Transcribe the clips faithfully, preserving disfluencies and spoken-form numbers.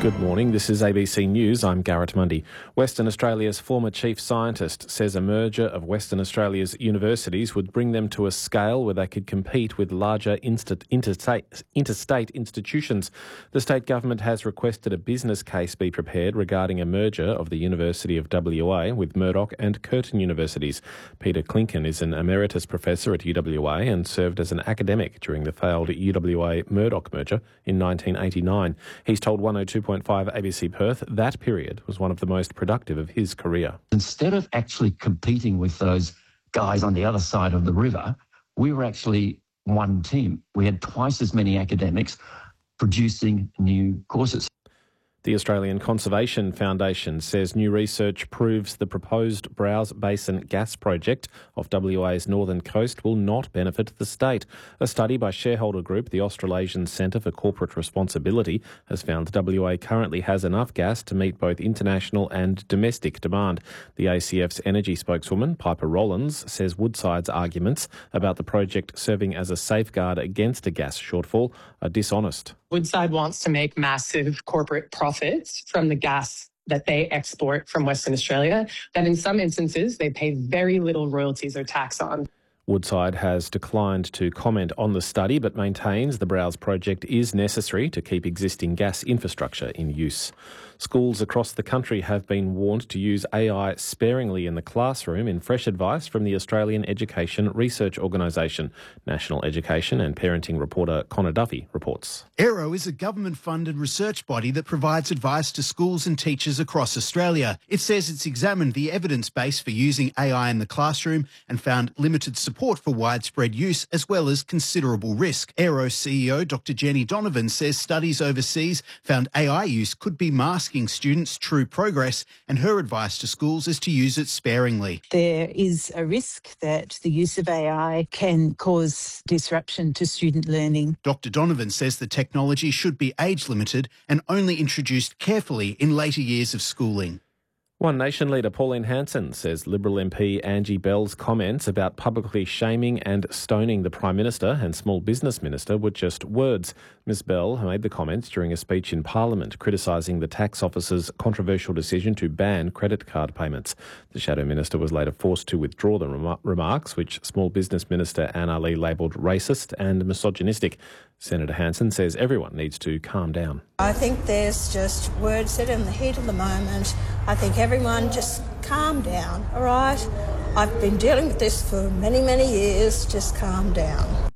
Good morning, this is A B C News, I'm Garrett Mundy. Western Australia's former chief scientist says a merger of Western Australia's universities would bring them to a scale where they could compete with larger insta- interstate, interstate institutions. The state government has requested a business case be prepared regarding a merger of the University of W A with Murdoch and Curtin universities. Peter Klinken is an emeritus professor at U W A and served as an academic during the failed U W A-Murdoch merger in nineteen eighty-nine. He's told one oh two point five A B C Perth that period was one of the most productive of his career. Instead of actually competing with those guys on the other side of the river, we were actually one team. We had twice as many academics producing new courses. The Australian Conservation Foundation says new research proves the proposed Browse Basin gas project off W A's northern coast will not benefit the state. A study by shareholder group, the Australasian Centre for Corporate Responsibility, has found W A currently has enough gas to meet both international and domestic demand. The A C F's energy spokeswoman, Piper Rollins, says Woodside's arguments about the project serving as a safeguard against a gas shortfall are dishonest. Woodside wants to make massive corporate profits from the gas that they export from Western Australia, that in some instances they pay very little royalties or tax on. Woodside has declined to comment on the study but maintains the Browse project is necessary to keep existing gas infrastructure in use. Schools across the country have been warned to use A I sparingly in the classroom in fresh advice from the Australian Education Research Organisation. National Education and Parenting reporter Connor Duffy reports. AERO is a government-funded research body that provides advice to schools and teachers across Australia. It says it's examined the evidence base for using A I in the classroom and found limited support for widespread use as well as considerable risk. AERO C E O Doctor Jenny Donovan says studies overseas found A I use could be masking students' true progress, and her advice to schools is to use it sparingly. There is a risk that the use of A I can cause disruption to student learning. Doctor Donovan says the technology should be age limited and only introduced carefully in later years of schooling. One Nation leader Pauline Hanson says Liberal M P Angie Bell's comments about publicly shaming and stoning the Prime Minister and Small Business Minister were just words. Miz Bell made the comments during a speech in Parliament criticising the tax office's controversial decision to ban credit card payments. The Shadow Minister was later forced to withdraw the rem- remarks, which Small Business Minister Anne Ali labelled racist and misogynistic. Senator Hanson says everyone needs to calm down. I think there's just words said in the heat of the moment. I think everyone just calm down, all right? I've been dealing with this for many, many years. Just calm down.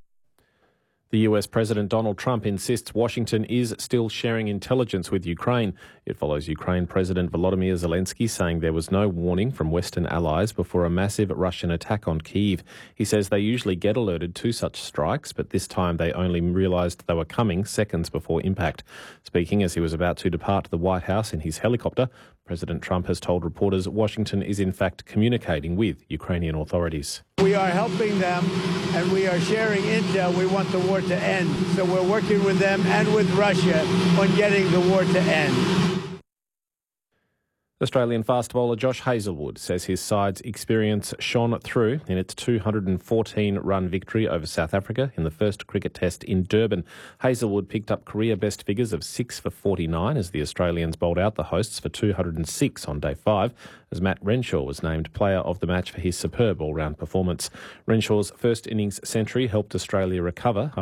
The U S President Donald Trump insists Washington is still sharing intelligence with Ukraine. It follows Ukraine President Volodymyr Zelensky saying there was no warning from Western allies before a massive Russian attack on Kyiv. He says they usually get alerted to such strikes, but this time they only realised they were coming seconds before impact. Speaking as he was about to depart the White House in his helicopter, President Trump has told reporters Washington is in fact communicating with Ukrainian authorities. We are helping them and we are sharing intel. We want the war to end. So we're working with them and with Russia on getting the war to end. Australian fast bowler Josh Hazlewood says his side's experience shone through in its two hundred fourteen run victory over South Africa in the first cricket test in Durban. Hazlewood picked up career best figures of six for forty-nine as the Australians bowled out the hosts for two hundred six on day five, as Matt Renshaw was named player of the match for his superb all-round performance. Renshaw's first innings century helped Australia recover